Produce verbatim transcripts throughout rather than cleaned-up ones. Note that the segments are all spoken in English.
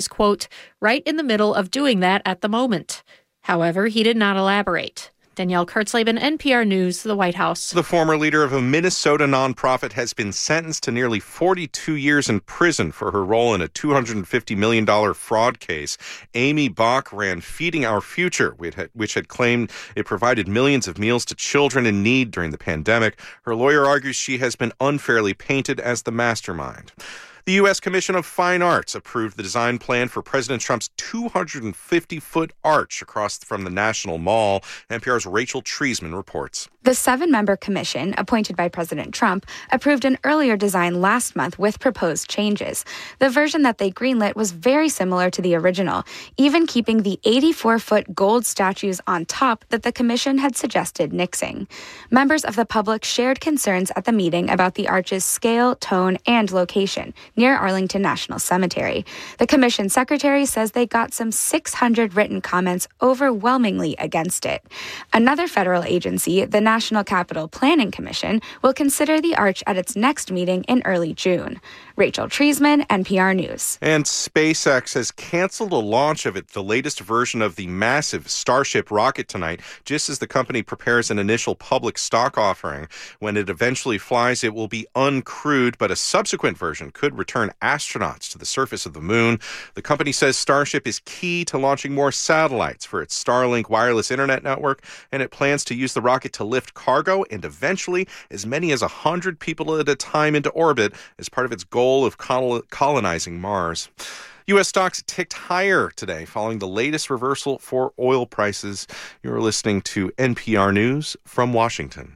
is, quote, right in the middle of doing that at the moment. However, he did not elaborate. Danielle Kurtzleben, N P R News, the White House. The former leader of a Minnesota nonprofit has been sentenced to nearly forty-two years in prison for her role in a two hundred fifty million dollars fraud case. Amy Bach ran Feeding Our Future, which had claimed it provided millions of meals to children in need during the pandemic. Her lawyer argues she has been unfairly painted as the mastermind. The U S Commission of Fine Arts approved the design plan for President Trump's two hundred fifty foot arch across from the National Mall. N P R's Rachel Treisman reports. The seven-member commission, appointed by President Trump, approved an earlier design last month with proposed changes. The version that they greenlit was very similar to the original, even keeping the eighty-four foot gold statues on top that the commission had suggested nixing. Members of the public shared concerns at the meeting about the arch's scale, tone, and location near Arlington National Cemetery. The commission secretary says they got some six hundred written comments overwhelmingly against it. Another federal agency, the National Capital Planning Commission, will consider the arch at its next meeting in early June. Rachel Treisman, N P R News. And SpaceX has canceled a launch of it, the latest version of the massive Starship rocket tonight, just as the company prepares an initial public stock offering. When it eventually flies, it will be uncrewed, but a subsequent version could return astronauts to the surface of the moon. The company says Starship is key to launching more satellites for its Starlink wireless internet network, and it plans to use the rocket to lift cargo and eventually as many as one hundred people at a time into orbit as part of its goal of colonizing Mars. U S stocks ticked higher today following the latest reversal for oil prices. You're listening to N P R News from Washington.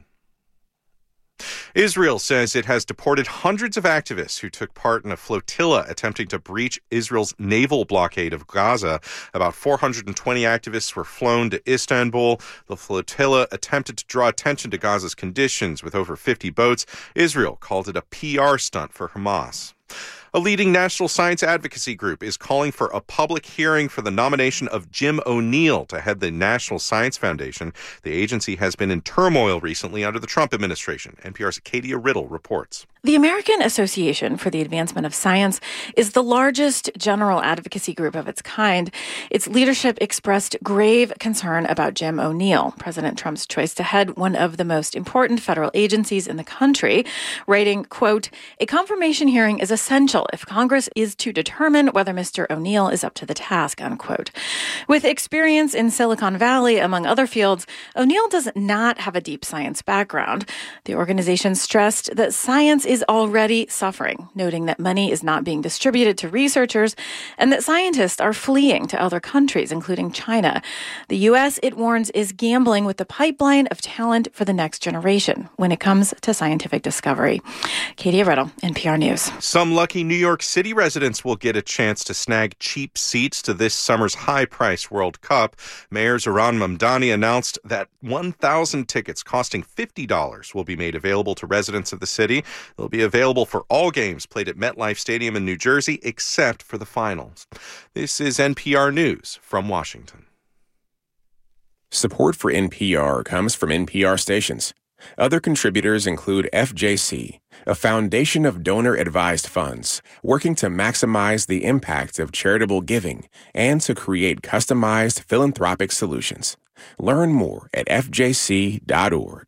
Israel says it has deported hundreds of activists who took part in a flotilla attempting to breach Israel's naval blockade of Gaza. About four hundred twenty activists were flown to Istanbul. The flotilla attempted to draw attention to Gaza's conditions with over fifty boats. Israel called it a P R stunt for Hamas. A leading national science advocacy group is calling for a public hearing for the nomination of Jim O'Neill to head the National Science Foundation. The agency has been in turmoil recently under the Trump administration. N P R's Katia Riddle reports. The American Association for the Advancement of Science is the largest general advocacy group of its kind. Its leadership expressed grave concern about Jim O'Neill, President Trump's choice to head one of the most important federal agencies in the country, writing, quote, "A confirmation hearing is essential if Congress is to determine whether Mister O'Neill is up to the task," unquote. With experience in Silicon Valley, among other fields, O'Neill does not have a deep science background. The organization stressed that science is already suffering, noting that money is not being distributed to researchers and that scientists are fleeing to other countries, including China. The U S, it warns, is gambling with the pipeline of talent for the next generation when it comes to scientific discovery. Katia Riddle, N P R News. Some lucky New York City residents will get a chance to snag cheap seats to this summer's high-priced World Cup. Mayor Zohran Mamdani announced that one thousand tickets costing fifty dollars will be made available to residents of the city. They'll be available for all games played at MetLife Stadium in New Jersey, except for the finals. This is N P R News from Washington. Support for N P R comes from N P R stations. Other contributors include F J C, a foundation of donor-advised funds working to maximize the impact of charitable giving and to create customized philanthropic solutions. Learn more at f j c dot org.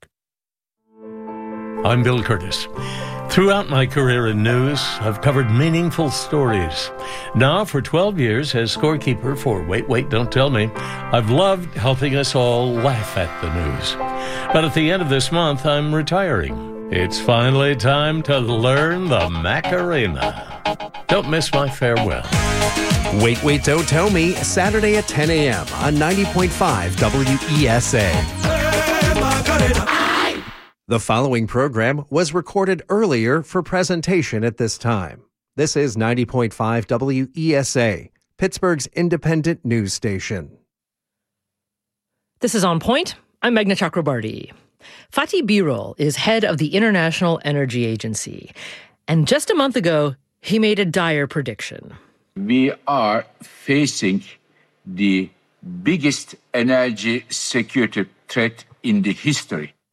I'm Bill Curtis. Throughout my career in news, I've covered meaningful stories. Now, for twelve years as scorekeeper for Wait, Wait, Don't Tell Me, I've loved helping us all laugh at the news. But at the end of this month, I'm retiring. It's finally time to learn the Macarena. Don't miss my farewell. Wait, Wait, Don't Tell Me, Saturday at ten a.m. on ninety point five W E S A. The following program was recorded earlier for presentation at this time. This is ninety point five W E S A, Pittsburgh's independent news station. This is On Point. I'm Meghna Chakrabarti. Fatih Birol is head of the International Energy Agency. And just a month ago, he made a dire prediction. We are facing the biggest energy security threat in the history.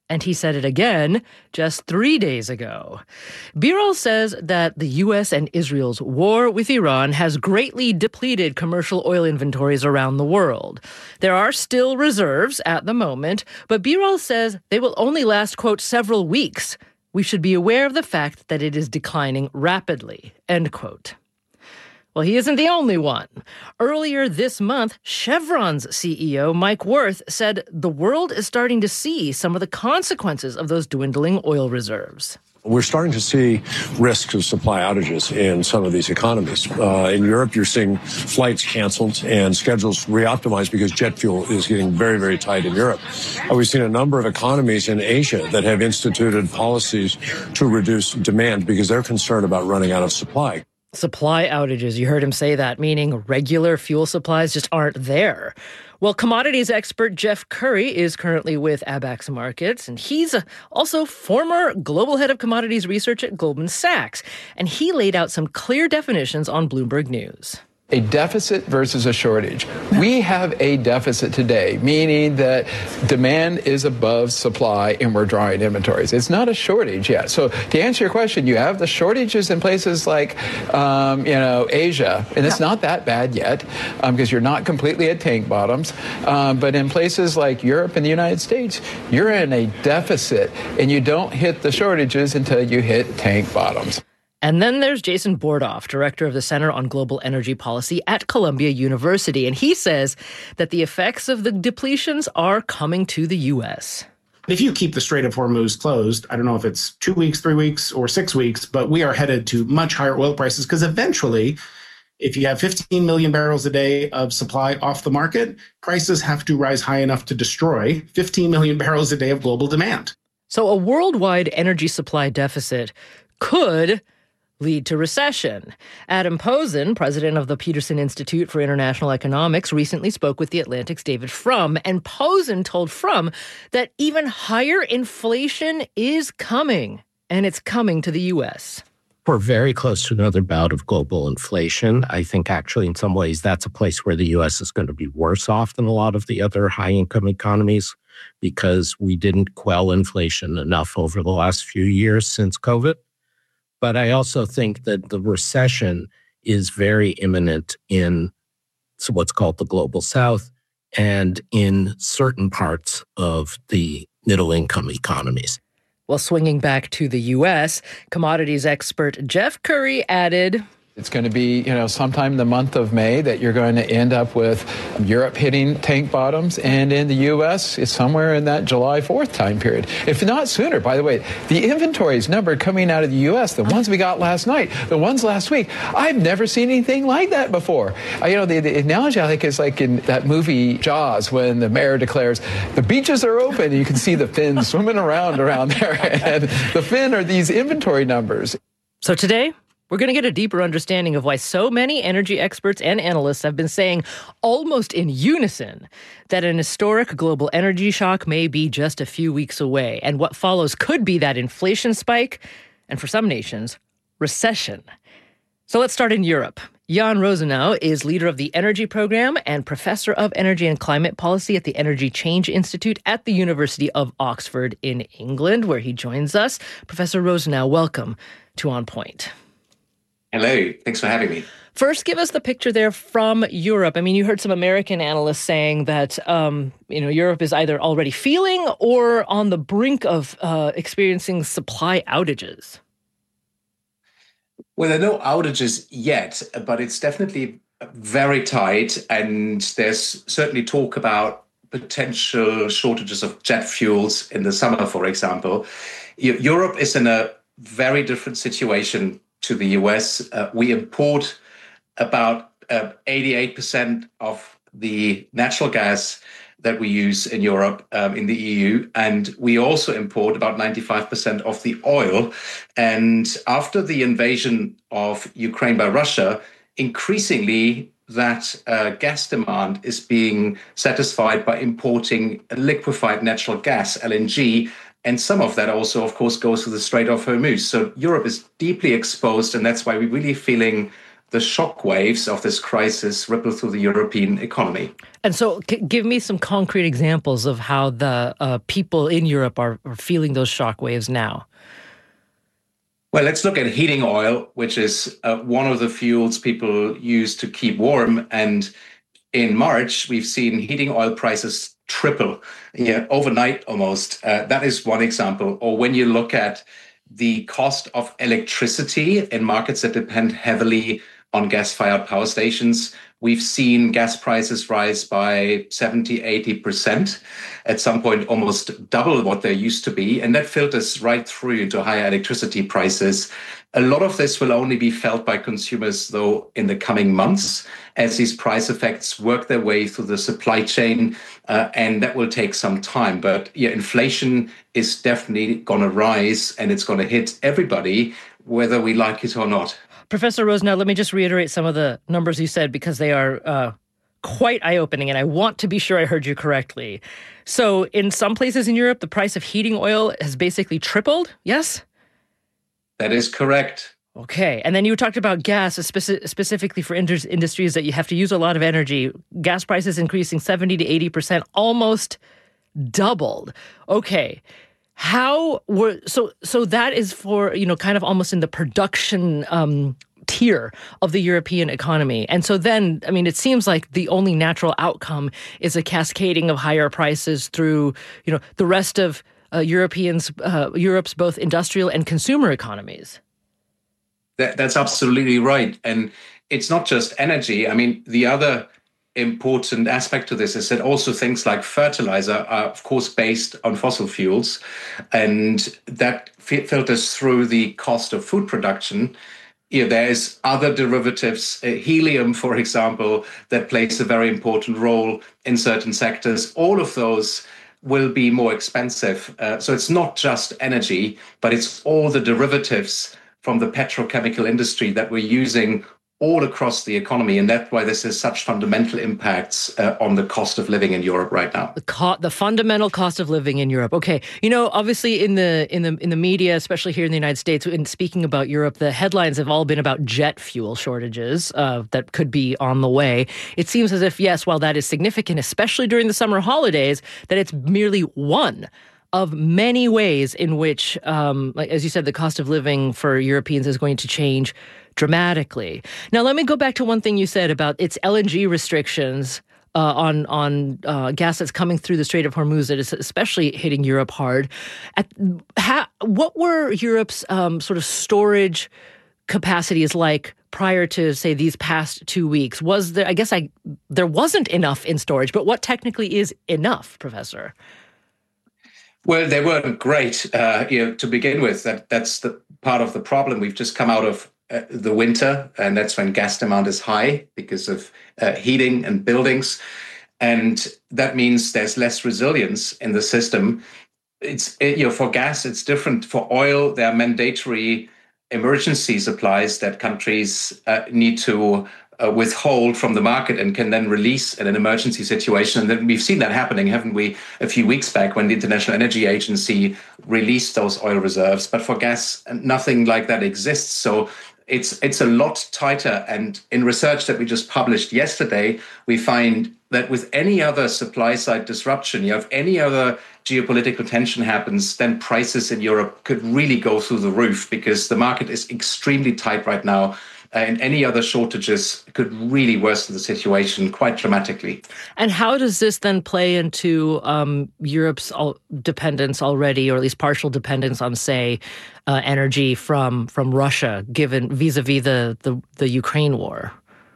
And he said it again just three days ago. Birol says that the U S and Israel's war with Iran has greatly depleted commercial oil inventories around the world. There are still reserves at the moment, but Birol says they will only last, quote, several weeks. We should be aware of the fact that it is declining rapidly, end quote. Well, he isn't the only one. Earlier this month, Chevron's C E O, Mike Wirth, said the world is starting to see some of the consequences of those dwindling oil reserves. We're starting to see risks of supply outages in some of these economies. Uh, in Europe, you're seeing flights canceled and schedules reoptimized because jet fuel is getting very, very tight in Europe. Uh, we've seen a number of economies in Asia that have instituted policies to reduce demand because they're concerned about running out of supply. Supply outages, you heard him say that, meaning regular fuel supplies just aren't there. Well, commodities expert Jeff Currie is currently with Abax Markets, and he's also former global head of commodities research at Goldman Sachs. And he laid out some clear definitions on Bloomberg News. A deficit versus a shortage. We have a deficit today, meaning that demand is above supply and we're drawing inventories. It's not a shortage yet. So to answer your question, you have the shortages in places like, um, you know, Asia, and it's not that bad yet um, because you're not completely at tank bottoms. Um, but in places like Europe and the United States, you're in a deficit and you don't hit the shortages until you hit tank bottoms. And then there's Jason Bordoff, director of the Center on Global Energy Policy at Columbia University. And he says that the effects of the depletions are coming to the U S. If you keep the Strait of Hormuz closed, I don't know if it's two weeks, three weeks, or six weeks, but we are headed to much higher oil prices because eventually, if you have fifteen million barrels a day of supply off the market, prices have to rise high enough to destroy fifteen million barrels a day of global demand. So a worldwide energy supply deficit could lead to recession. Adam Posen, president of the Peterson Institute for International Economics, recently spoke with The Atlantic's David Frum, and Posen told Frum that even higher inflation is coming, and it's coming to the U S. We're very close to another bout of global inflation. I think actually in some ways that's a place where the U S is going to be worse off than a lot of the other high-income economies because we didn't quell inflation enough over the last few years since COVID. But I also think that the recession is very imminent in what's called the Global South and in certain parts of the middle-income economies. Well, swinging back to the U S, commodities expert Jeff Currie added, it's going to be, you know, sometime in the month of May that you're going to end up with Europe hitting tank bottoms. And in the U S, it's somewhere in that July fourth time period. If not sooner, by the way, the inventories number coming out of the U S, the ones we got last night, the ones last week, I've never seen anything like that before. Uh, you know, the, the analogy I think is like in that movie Jaws when the mayor declares, the beaches are open and you can see the fins swimming around around there. And the fin are these inventory numbers. So today, we're going to get a deeper understanding of why so many energy experts and analysts have been saying almost in unison that an historic global energy shock may be just a few weeks away, and what follows could be that inflation spike, and for some nations, recession. So let's start in Europe. Jan Rosenau is leader of the Energy Program and professor of energy and climate policy at the Energy Change Institute at the University of Oxford in England, where he joins us. Professor Rosenau, welcome to On Point. Hello. Thanks for having me. First, give us the picture there from Europe. I mean, you heard some American analysts saying that, um, you know, Europe is either already feeling or on the brink of uh, experiencing supply outages. Well, there are no outages yet, but it's definitely very tight. And there's certainly talk about potential shortages of jet fuels in the summer, for example. Europe is in a very different situation to the U S. Uh, we import about uh, eighty-eight percent of the natural gas that we use in Europe, um, in the E U. And we also import about ninety-five percent of the oil. And after the invasion of Ukraine by Russia, increasingly that uh, gas demand is being satisfied by importing liquefied natural gas, L N G, and some of that also, of course, goes to the Strait of Hormuz. So Europe is deeply exposed, and that's why we're really feeling the shock waves of this crisis ripple through the European economy. And so c- give me some concrete examples of how the uh, people in Europe are, are feeling those shock waves now. Well, let's look at heating oil, which is uh, one of the fuels people use to keep warm. And in March, we've seen heating oil prices triple, yeah, overnight almost. Uh, that is one example. Or when you look at the cost of electricity in markets that depend heavily on gas-fired power stations, we've seen gas prices rise by seventy, eighty percent, at some point almost double what they used to be. And that filters right through into higher electricity prices. A lot of this will only be felt by consumers, though, in the coming months as these price effects work their way through the supply chain. Uh, and that will take some time. But yeah, inflation is definitely going to rise, and it's going to hit everybody, whether we like it or not. Professor Rose, now let me just reiterate some of the numbers you said, because they are uh, quite eye-opening, and I want to be sure I heard you correctly. So in some places in Europe, the price of heating oil has basically tripled, yes? That is correct. Okay. And then you talked about gas, speci- specifically for indus- industries that you have to use a lot of energy. Gas prices increasing seventy to eighty percent, almost doubled. Okay. How were so so that is for, you know, kind of almost in the production um, tier of the European economy. And so then, I mean, it seems like the only natural outcome is a cascading of higher prices through, you know, the rest of uh, Europeans, uh, Europe's both industrial and consumer economies. That, that's absolutely right. And it's not just energy. I mean, the other important aspect to this is that also things like fertilizer are, of course, based on fossil fuels, and that f- filters through the cost of food production. Yeah, there's other derivatives, uh, helium, for example, that plays a very important role in certain sectors. All of those will be more expensive. Uh, so it's not just energy, but it's all the derivatives from the petrochemical industry that we're using all across the economy, and that's why this has such fundamental impacts uh, on the cost of living in Europe right now. The, co- the fundamental cost of living in Europe. Okay, you know, obviously in the in the in the media, especially here in the United States, in speaking about Europe, the headlines have all been about jet fuel shortages uh, that could be on the way. It seems as if, yes, while that is significant, especially during the summer holidays, that it's merely one of many ways in which, um, like as you said, the cost of living for Europeans is going to change dramatically. Now, let me go back to one thing you said about its L N G restrictions uh, on on uh, gas that's coming through the Strait of Hormuz that is especially hitting Europe hard. At, how, what were Europe's um, sort of storage capacities like prior to, say, these past two weeks? Was there? I guess I there wasn't enough in storage, but what technically is enough, Professor? Well, they weren't great, uh, you know, to begin with. That that's the part of the problem. We've just come out of uh, the winter, and that's when gas demand is high because of uh, heating and buildings, and that means there's less resilience in the system. It's it, you know, for gas, it's different. For oil, there are mandatory emergency supplies that countries uh, need to Uh, withhold from the market and can then release in an emergency situation. And then we've seen that happening, haven't we, a few weeks back when the International Energy Agency released those oil reserves. But for gas, nothing like that exists. So it's it's a lot tighter. And in research that we just published yesterday, we find that with any other supply side disruption, you know, if any other geopolitical tension happens, then prices in Europe could really go through the roof because the market is extremely tight right now. And any other shortages could really worsen the situation quite dramatically. And how does this then play into um, Europe's al- dependence already, or at least partial dependence on, say, uh, energy from from Russia, given vis-a-vis the, the, the Ukraine war?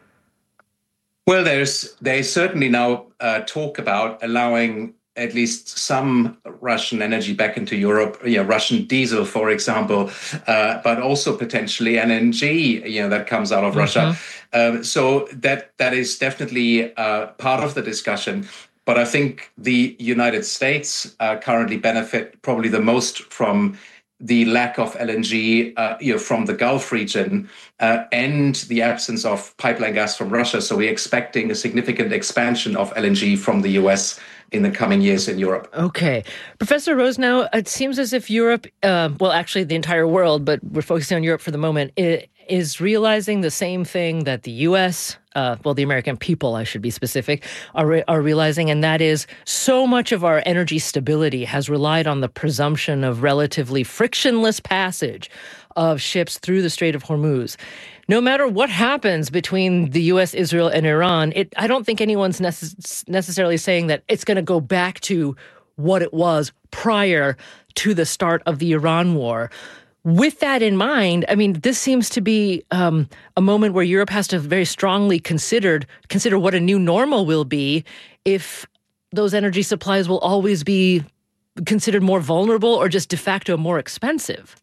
Well, there's there's certainly now uh, talk about allowing at least some Russian energy back into Europe, you know, Russian diesel, for example, uh, but also potentially L N G, you know, that comes out of mm-hmm. Russia. Um, so that that is definitely uh, part of the discussion. But I think the United States uh, currently benefit probably the most from the lack of L N G, uh, you know, from the Gulf region uh, and the absence of pipeline gas from Russia. So we're expecting a significant expansion of L N G from the U S in the coming years in Europe. Okay. Professor Rosenow, it seems as if Europe, uh, well, actually the entire world, but we're focusing on Europe for the moment, is realizing the same thing that the U S, uh, well, the American people, I should be specific, are, re- are realizing, and that is so much of our energy stability has relied on the presumption of relatively frictionless passage of ships through the Strait of Hormuz. No matter what happens between the U S, Israel, and Iran, it, I don't think anyone's necess- necessarily saying that it's going to go back to what it was prior to the start of the Iran war. With that in mind, I mean, this seems to be um, a moment where Europe has to very strongly considered, consider what a new normal will be if those energy supplies will always be considered more vulnerable or just de facto more expensive.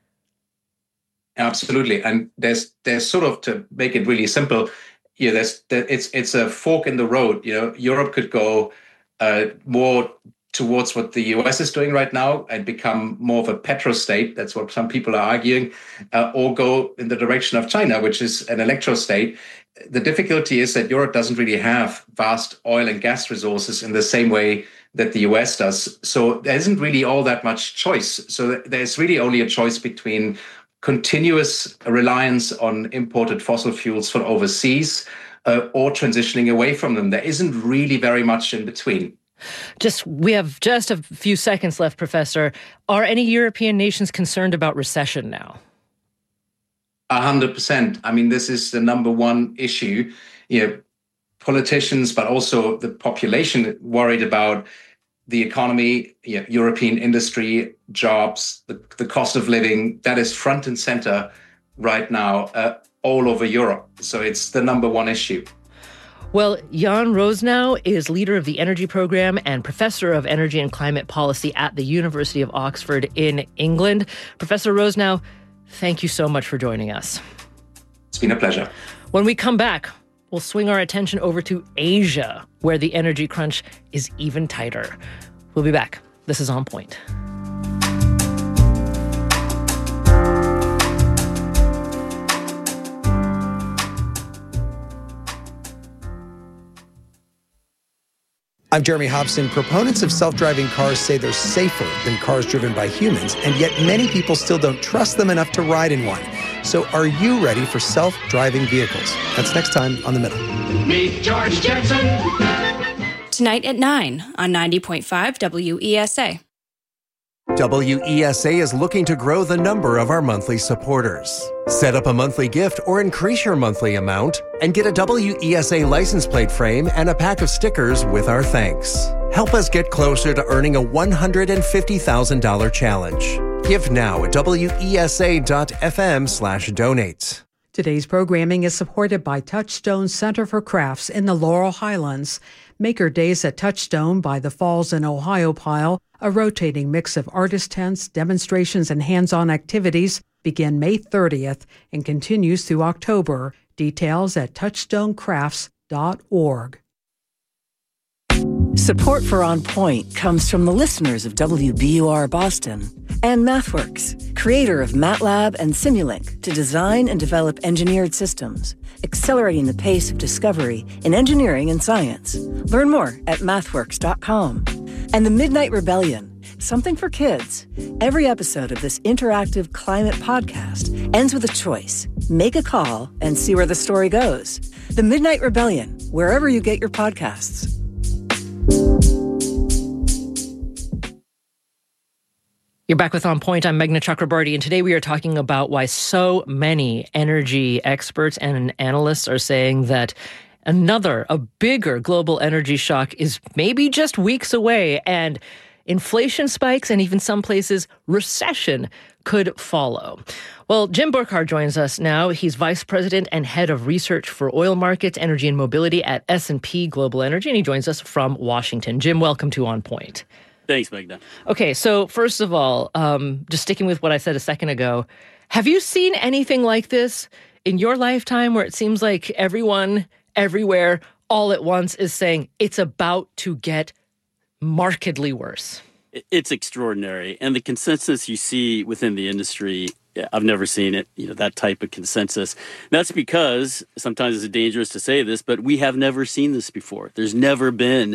Absolutely, and there's there's sort of, to make it really simple, you know, there's there, it's it's a fork in the road. You know, Europe could go uh, more towards what the U S is doing right now and become more of a petrostate. That's what some people are arguing, uh, or go in the direction of China, which is an electrostate. The difficulty is that Europe doesn't really have vast oil and gas resources in the same way that the U S does. So there isn't really all that much choice. So there's really only a choice between continuous reliance on imported fossil fuels from overseas uh, or transitioning away from them. There isn't really very much in between. Just, we have just a few seconds left, Professor. Are any European nations concerned about recession now? A hundred percent. I mean, this is the number one issue. You know, politicians, but also the population worried about the economy, you know, European industry, jobs, the, the cost of living. That is front and center right now uh, all over Europe. So it's the number one issue. Well, Jan Rosenow is leader of the Energy Program and professor of energy and climate policy at the University of Oxford in England. Professor Rosenow, thank you so much for joining us. It's been a pleasure. When we come back, we'll swing our attention over to Asia, where the energy crunch is even tighter. We'll be back. This is On Point. I'm Jeremy Hobson. Proponents of self-driving cars say they're safer than cars driven by humans, and yet many people still don't trust them enough to ride in one. So are you ready for self-driving vehicles? That's next time on The Middle. Meet George Jetson. Tonight at nine on ninety point five W E S A. W E S A is looking to grow the number of our monthly supporters. Set up a monthly gift or increase your monthly amount and get a W E S A license plate frame and a pack of stickers with our thanks. Help us get closer to earning a one hundred fifty thousand dollars challenge. Give now at W E S A dot F M slash donate. Today's programming is supported by Touchstone Center for Crafts in the Laurel Highlands. Maker Days at Touchstone by the Falls in Ohio Pile, a rotating mix of artist tents, demonstrations, and hands-on activities, begin May thirtieth and continues through October. Details at touchstone crafts dot org. Support for On Point comes from the listeners of W B U R Boston and MathWorks, creator of MATLAB and Simulink to design and develop engineered systems, accelerating the pace of discovery in engineering and science. Learn more at mathworks dot com. And the Midnight Rebellion, something for kids. Every episode of this interactive climate podcast ends with a choice. Make a call and see where the story goes. The Midnight Rebellion, wherever you get your podcasts. You're back with On Point. I'm Meghna Chakrabarty, and today we are talking about why so many energy experts and analysts are saying that another, a bigger global energy shock is maybe just weeks away, and inflation spikes and even some places recession could follow. Well, Jim Burkhart joins us now. He's Vice President and Head of Research for Oil Markets, Energy and Mobility at S and P Global Energy, and he joins us from Washington. Jim, welcome to On Point. Thanks, Meghna. Okay, so first of all, um, just sticking with what I said a second ago, have you seen anything like this in your lifetime where it seems like everyone, everywhere, all at once is saying it's about to get markedly worse? It's extraordinary. And the consensus you see within the industry, I've never seen it, you know, that type of consensus. That's because, sometimes it's dangerous to say this, but we have never seen this before. There's never been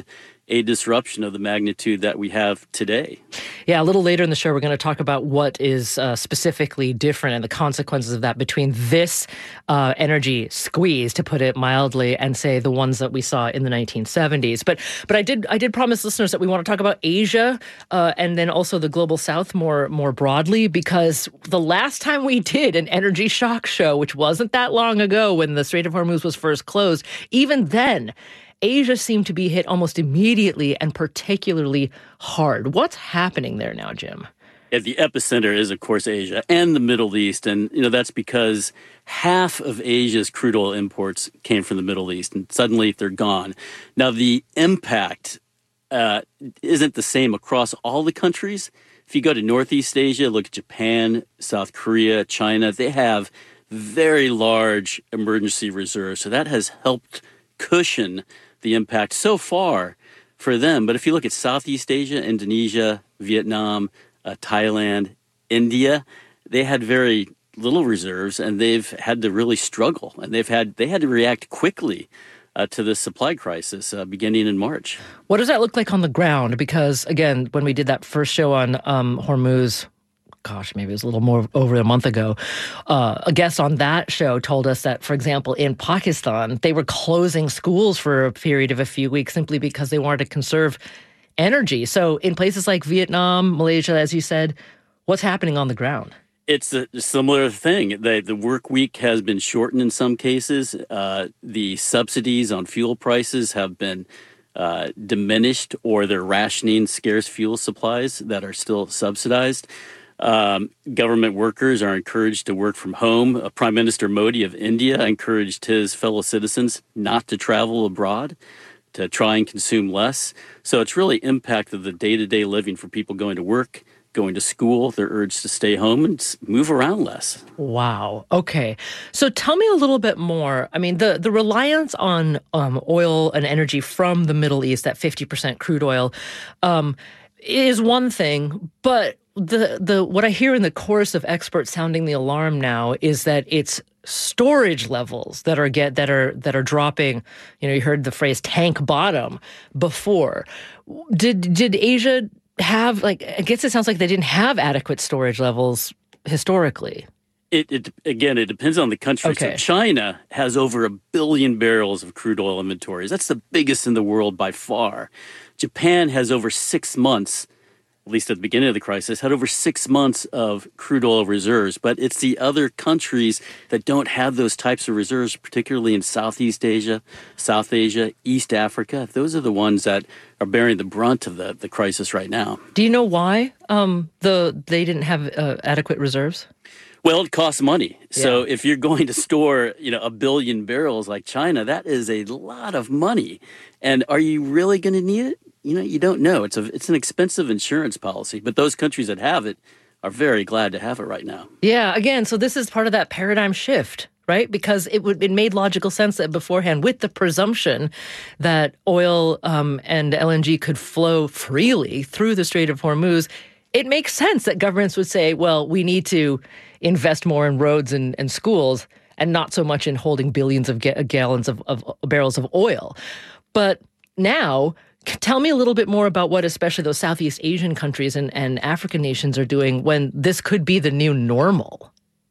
a disruption of the magnitude that we have today. Yeah, a little later in the show, we're going to talk about what is uh, specifically different and the consequences of that between this uh, energy squeeze, to put it mildly, and say the ones that we saw in the nineteen seventies. But but I did I did promise listeners that we want to talk about Asia uh, and then also the global South more more broadly, because the last time we did an energy shock show, which wasn't that long ago when the Strait of Hormuz was first closed, even then, Asia seemed to be hit almost immediately and particularly hard. What's happening there now, Jim? Yeah, the epicenter is, of course, Asia and the Middle East. And, you know, that's because half of Asia's crude oil imports came from the Middle East, and suddenly they're gone. Now, the impact uh, isn't the same across all the countries. If you go to Northeast Asia, look at Japan, South Korea, China, they have very large emergency reserves. So that has helped cushion the impact so far for them. But if you look at Southeast Asia, Indonesia, Vietnam, uh, Thailand, India, they had very little reserves, and they've had to really struggle. And they've had they had to react quickly uh, to the supply crisis uh, beginning in March. What does that look like on the ground? Because, again, when we did that first show on um, Hormuz, gosh, maybe it was a little more over a month ago, uh, a guest on that show told us that, for example, in Pakistan, they were closing schools for a period of a few weeks simply because they wanted to conserve energy. So in places like Vietnam, Malaysia, as you said, what's happening on the ground? It's a similar thing. The, the work week has been shortened in some cases. Uh, the subsidies on fuel prices have been uh, diminished, or they're rationing scarce fuel supplies that are still subsidized. Um, government workers are encouraged to work from home. Uh, Prime Minister Modi of India encouraged his fellow citizens not to travel abroad, to try and consume less. So it's really impacted the day-to-day living for people going to work, going to school. They're urged to stay home and move around less. Wow. Okay. So tell me a little bit more. I mean, the, the reliance on um, oil and energy from the Middle East, that fifty percent crude oil, um, is one thing, but The the what I hear in the chorus of experts sounding the alarm now is that it's storage levels that are get that are that are dropping. You know, you heard the phrase tank bottom before. Did did Asia have, like, I guess it sounds like they didn't have adequate storage levels historically. It, it again, it depends on the country. Okay. So China has over a billion barrels of crude oil inventories. That's the biggest in the world by far. Japan has over six months. At least at the beginning of the crisis, had over six months of crude oil reserves. But it's the other countries that don't have those types of reserves, particularly in Southeast Asia, South Asia, East Africa. Those are the ones that are bearing the brunt of the, the crisis right now. Do you know why um, the they didn't have uh, adequate reserves? Well, it costs money. So Yeah. if you're going to store, you know, a billion barrels like China, that is a lot of money. And are you really going to need it? You know, you don't know. It's a it's an expensive insurance policy, but those countries that have it are very glad to have it right now. Yeah, again, so this is part of that paradigm shift, right? Because it would it made logical sense that beforehand, with the presumption that oil um, and L N G could flow freely through the Strait of Hormuz, it makes sense that governments would say, well, we need to invest more in roads and, and schools and not so much in holding billions of ga- gallons of, of barrels of oil. But now, tell me a little bit more about what especially those Southeast Asian countries and, and African nations are doing when this could be the new normal.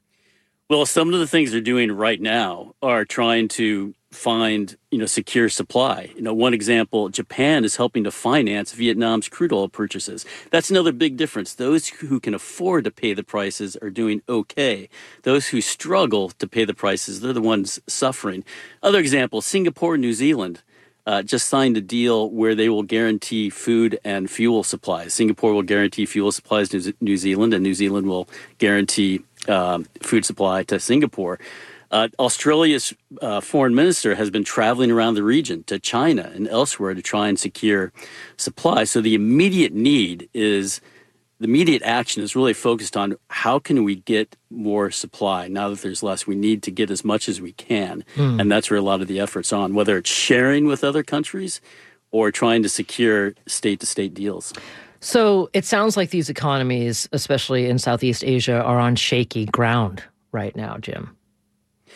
Well, some of the things they're doing right now are trying to find, you know, secure supply. You know, one example, Japan is helping to finance Vietnam's crude oil purchases. That's another big difference. Those who can afford to pay the prices are doing okay. Those who struggle to pay the prices, they're the ones suffering. Other example, Singapore and New Zealand Uh, just signed a deal where they will guarantee food and fuel supplies. Singapore will guarantee fuel supplies to New Zealand, and New Zealand will guarantee um, food supply to Singapore. Uh, Australia's uh, foreign minister has been traveling around the region to China and elsewhere to try and secure supply. So the immediate need is The immediate action is really focused on how can we get more supply now that there's less. We need to get as much as we can. Mm. And that's where a lot of the effort's on, whether it's sharing with other countries or trying to secure state-to-state deals. So it sounds like these economies, especially in Southeast Asia, are on shaky ground right now, Jim.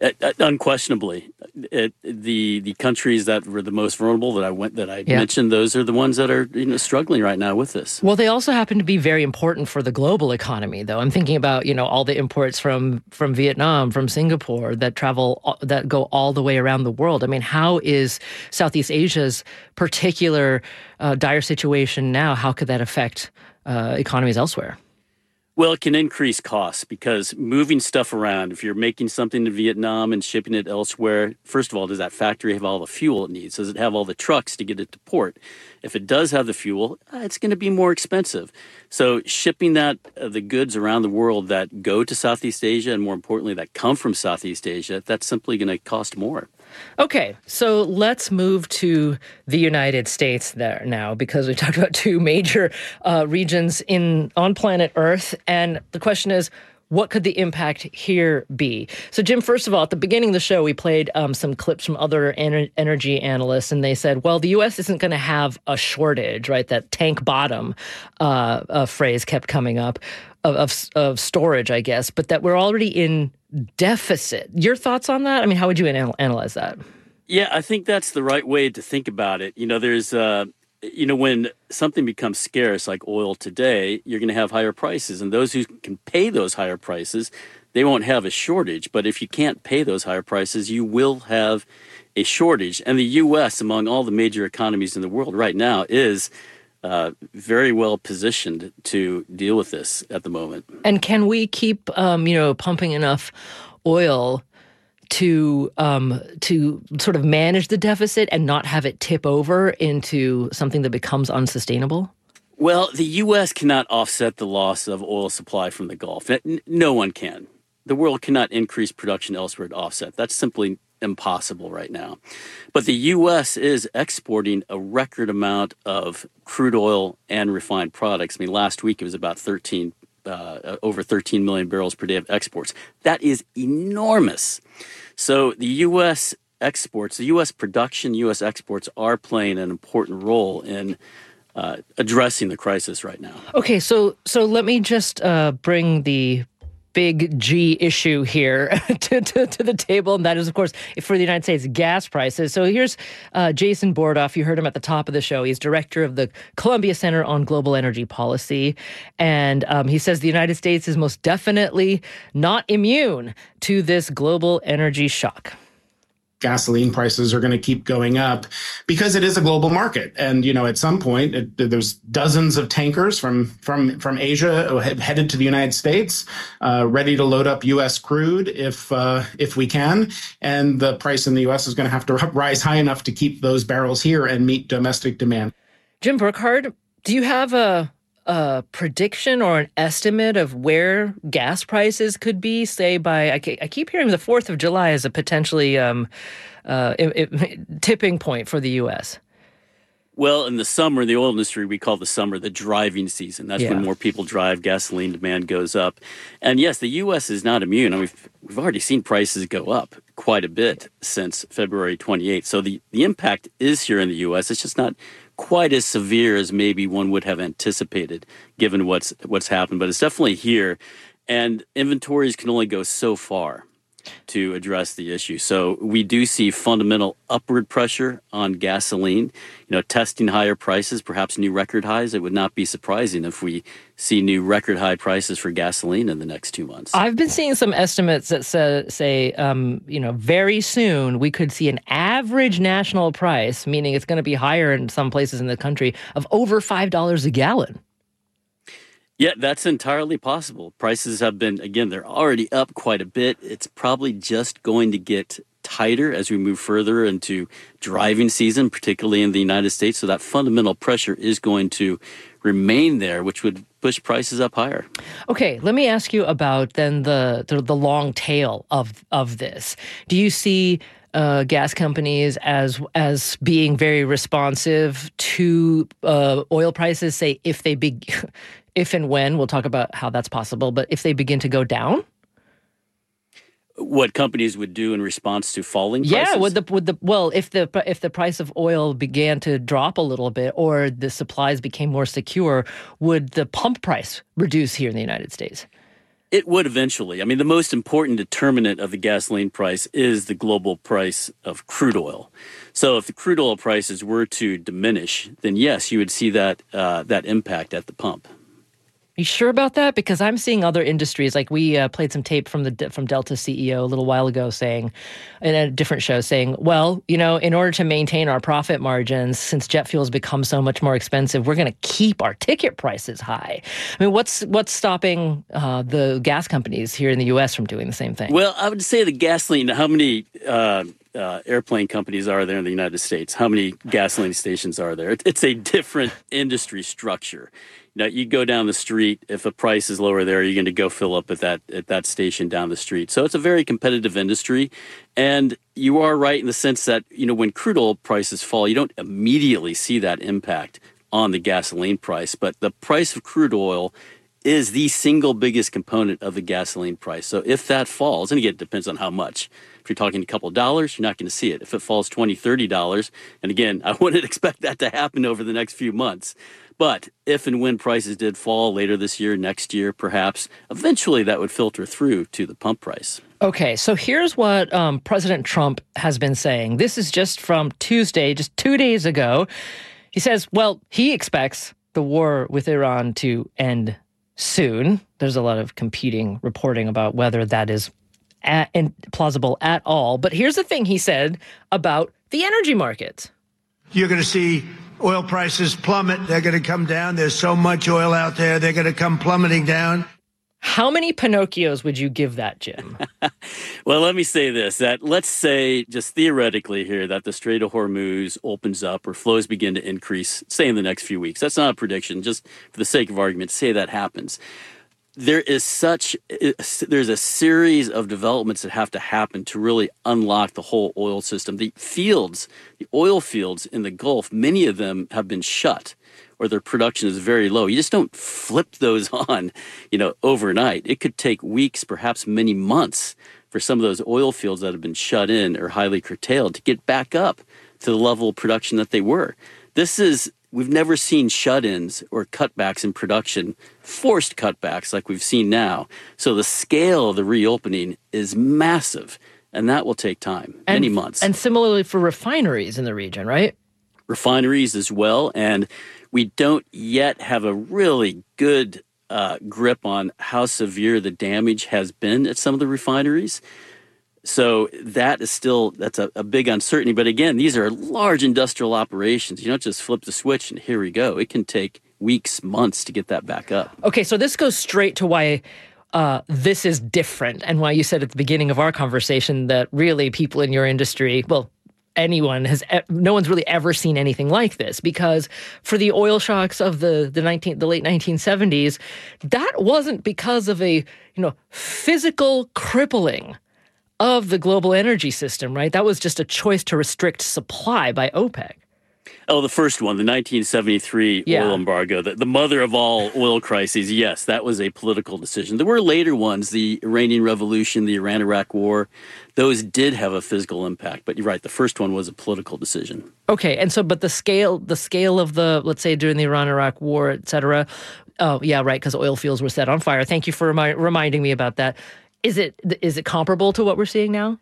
Uh, unquestionably, it, the the countries that were the most vulnerable that I went that I Yeah. mentioned, those are the ones that are you know struggling right now with this. Well, they also happen to be very important for the global economy, though. I'm thinking about, you know, all the imports from from Vietnam, from Singapore that travel, that go all the way around the world. I mean, how is Southeast Asia's particular uh, dire situation now? How could that affect uh, economies elsewhere? Well, it can increase costs because moving stuff around, if you're making something in Vietnam and shipping it elsewhere, first of all, does that factory have all the fuel it needs? Does it have all the trucks to get it to port? If it does have the fuel, uh, it's going to be more expensive. So shipping that uh, the goods around the world that go to Southeast Asia and more importantly that come from Southeast Asia, that's simply going to cost more. Okay, so let's move to the United States there now, because we talked about two major uh, regions in on planet Earth, and the question is, what could the impact here be? So, Jim, first of all, at the beginning of the show, we played um, some clips from other ener- energy analysts, and they said, well, the U S isn't going to have a shortage, right? That tank bottom uh, uh, phrase kept coming up of, of, of storage, I guess, but that we're already in deficit. Your thoughts on that? I mean, how would you anal- analyze that? Yeah, I think that's the right way to think about it. You know, there's, uh, you know, when something becomes scarce like oil today, you're going to have higher prices. And those who can pay those higher prices, they won't have a shortage. But if you can't pay those higher prices, you will have a shortage. And the U S, among all the major economies in the world right now, is uh, very well positioned to deal with this at the moment. And can we keep, um, you know, pumping enough oil to um, to sort of manage the deficit and not have it tip over into something that becomes unsustainable? Well, the U S cannot offset the loss of oil supply from the Gulf. N- no one can. The world cannot increase production elsewhere to offset. That's simply impossible right now. But the U S is exporting a record amount of crude oil and refined products. I mean, last week it was about thirteen, uh, over thirteen million barrels per day of exports. That is enormous. So the U S exports, the U S production, U S exports are playing an important role in uh, addressing the crisis right now. Okay, so so let me just uh, bring the big G issue here to, to, to the table, and that is, of course, for the United States, gas prices. So here's uh, Jason Bordoff. You heard him at the top of the show. He's director of the Columbia Center on Global Energy Policy, and um, he says the United States is most definitely not immune to this global energy shock. Gasoline prices are going to keep going up because it is a global market. And, you know, at some point, it, there's dozens of tankers from from from Asia headed to the United States, uh, ready to load up U S crude if uh, if we can. And the price in the U S is going to have to rise high enough to keep those barrels here and meet domestic demand. Jim Burkhard, do you have a a prediction or an estimate of where gas prices could be, say, by, I keep hearing the fourth of July as a potentially um, uh, it, it, tipping point for the U S? Well, in the summer, in the oil industry, we call the summer the driving season. That's Yeah. when more people drive, gasoline demand goes up. And yes, the U S is not immune. I mean, we've, we've already seen prices go up quite a bit since February twenty-eighth. So the, the impact is here in the U S. It's just not quite as severe as maybe one would have anticipated, given what's what's happened. But it's definitely here. And inventories can only go so far to address the issue. So we do see fundamental upward pressure on gasoline, you know, testing higher prices, perhaps new record highs. It would not be surprising if we see new record high prices for gasoline in the next two months. I've been seeing some estimates that say, say um, you know, very soon we could see an average national price, meaning it's going to be higher in some places in the country, of over five dollars a gallon. Yeah, that's entirely possible. Prices have been, again, they're already up quite a bit. It's probably just going to get tighter as we move further into driving season, particularly in the United States. So that fundamental pressure is going to remain there, which would push prices up higher. Okay, let me ask you about then the the, the long tail of of this. Do you see uh, gas companies as as being very responsive to uh, oil prices? Say if they be, if and when, we'll talk about how that's possible. But if they begin to go down. What companies would do in response to falling prices? Yeah, would the would the well, if the if the price of oil began to drop a little bit or the supplies became more secure, would the pump price reduce here in the United States? It would eventually. I mean, the most important determinant of the gasoline price is the global price of crude oil. So if the crude oil prices were to diminish, then yes, you would see that uh, that impact at the pump. You sure about that? Because I'm seeing other industries, like we uh, played some tape from the from Delta C E O a little while ago saying, in a different show, saying, well, you know, in order to maintain our profit margins, since jet fuel has become so much more expensive, we're going to keep our ticket prices high. I mean, what's what's stopping uh, the gas companies here in the U S from doing the same thing? Well, I would say the gasoline, how many uh, uh, airplane companies are there in the United States? How many gasoline stations are there? It's a different industry structure. Now, you go down the street, if a price is lower there, you're going to go fill up at that at that station down the street. So it's a very competitive industry. And you are right in the sense that, you know, when crude oil prices fall, you don't immediately see that impact on the gasoline price. But the price of crude oil is the single biggest component of the gasoline price. So if that falls, and again, it depends on how much. If you're talking a couple of dollars, you're not going to see it. If it falls twenty dollars, thirty dollars, and again, I wouldn't expect that to happen over the next few months. But if and when prices did fall later this year, next year, perhaps, eventually that would filter through to the pump price. Okay, so here's what um, President Trump has been saying. This is just from Tuesday, just two days ago. He says, well, he expects the war with Iran to end soon. There's a lot of competing reporting about whether that is at, plausible at all. But here's the thing he said about the energy market. You're going to see oil prices plummet. They're going to come down. There's so much oil out there. They're going to come plummeting down. How many Pinocchios would you give that, Jim? Well, let me say this, that let's say just theoretically here that the Strait of Hormuz opens up or flows begin to increase, say in the next few weeks. That's not a prediction, just for the sake of argument, say that happens. There is such, there's a series of developments that have to happen to really unlock the whole oil system. The fields, the oil fields in the Gulf, many of them have been shut or their production is very low. You just don't flip those on, you know, overnight. It could take weeks, perhaps many months for some of those oil fields that have been shut in or highly curtailed to get back up to the level of production that they were. This is, we've never seen shut-ins or cutbacks in production, forced cutbacks like we've seen now. So the scale of the reopening is massive, and that will take time, and, many months. And similarly for refineries in the region, right? Refineries as well, and we don't yet have a really good uh, grip on how severe the damage has been at some of the refineries. So that is still, that's a, a big uncertainty. But again, these are large industrial operations. You don't just flip the switch and here we go. It can take weeks, months to get that back up. Okay, so this goes straight to why uh, this is different and why you said at the beginning of our conversation that really people in your industry, well, anyone has, no one's really ever seen anything like this, because for the oil shocks of the the nineteen the late nineteen seventies, that wasn't because of a, you know, physical crippling of the global energy system, right? That was just a choice to restrict supply by OPEC. Oh, the first one, the nineteen seventy-three yeah. oil embargo, the, the mother of all oil crises. Yes, that was a political decision. There were later ones, the Iranian Revolution, the Iran-Iraq War. Those did have a physical impact. But you're right, the first one was a political decision. Okay, and so, but the scale, the scale of the, let's say during the Iran-Iraq War, et cetera. Oh, yeah, right, because oil fields were set on fire. Thank you for remi- reminding me about that. Is it is it comparable to what we're seeing now?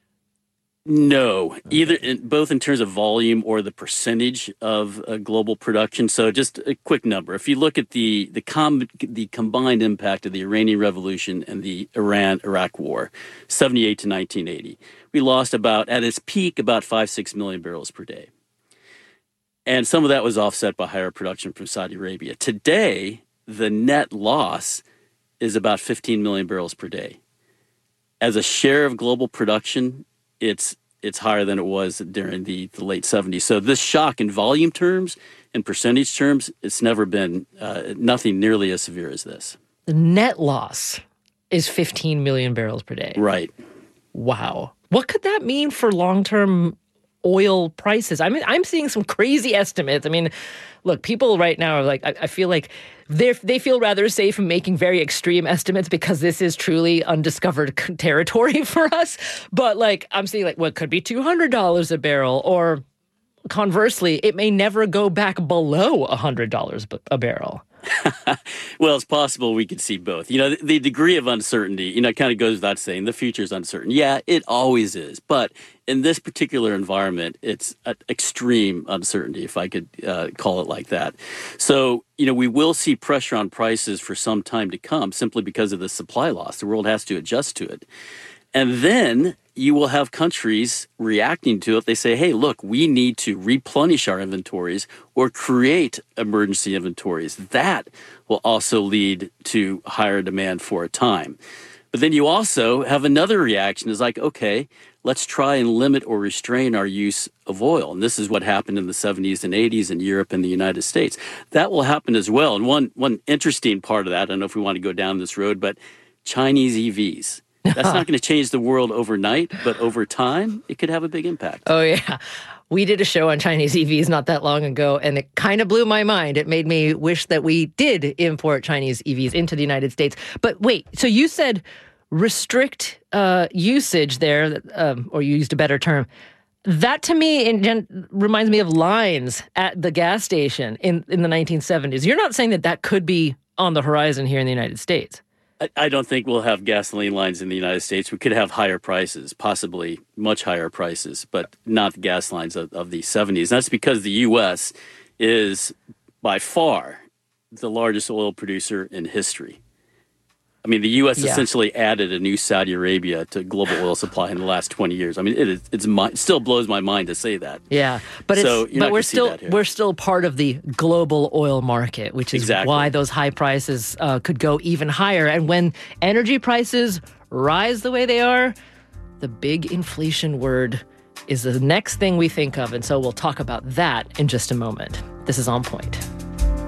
No, either in, both in terms of volume or the percentage of uh, global production. So just a quick number. If you look at the the, com- the combined impact of the Iranian Revolution and the Iran-Iraq War, seventy-eight to nineteen eighty, we lost about, at its peak, about five, six million barrels per day. And some of that was offset by higher production from Saudi Arabia. Today, the net loss is about fifteen million barrels per day. As a share of global production, it's it's higher than it was during the, the late seventies. So this shock in volume terms and percentage terms, it's never been uh, nothing nearly as severe as this. The net loss is fifteen million barrels per day. Right. Wow. What could that mean for long-term oil prices? I mean, I'm seeing some crazy estimates. I mean, look, people right now are like, I, I feel like they they feel rather safe in making very extreme estimates because this is truly undiscovered territory for us. But like, I'm seeing like, what could be two hundred dollars a barrel, or conversely, it may never go back below one hundred dollars a barrel. Well, it's possible we could see both. You know, the, the degree of uncertainty, you know, kind of goes without saying. The future is uncertain. Yeah, it always is. But in this particular environment, it's an extreme uncertainty, if I could uh, call it like that. So, you know, we will see pressure on prices for some time to come simply because of the supply loss. The world has to adjust to it. And then you will have countries reacting to it. They say, hey, look, we need to replenish our inventories or create emergency inventories. That will also lead to higher demand for a time. But then you also have another reaction is like, okay, let's try and limit or restrain our use of oil. And this is what happened in the seventies and eighties in Europe and the United States. That will happen as well. And one, one interesting part of that, I don't know if we want to go down this road, but Chinese E Vs. That's not going to change the world overnight, but over time, it could have a big impact. Oh, yeah. We did a show on Chinese E Vs not that long ago, and it kind of blew my mind. It made me wish that we did import Chinese E Vs into the United States. But wait, so you said restrict uh, usage there, um, or you used a better term. That to me in, reminds me of lines at the gas station in, in the nineteen seventies. You're not saying that that could be on the horizon here in the United States? I don't think we'll have gasoline lines in the United States. We could have higher prices, possibly much higher prices, but not the gas lines of, of the seventies. That's because the U S is by far the largest oil producer in history. I mean, the U S yeah. essentially added a new Saudi Arabia to global oil supply in the last twenty years. I mean, it, is, it's my, it still blows my mind to say that. Yeah, but so it's, but we're still we're still part of the global oil market, which is exactly. why those high prices uh, could go even higher. And when energy prices rise the way they are, the big inflation word is the next thing we think of. And so we'll talk about that in just a moment. This is On Point.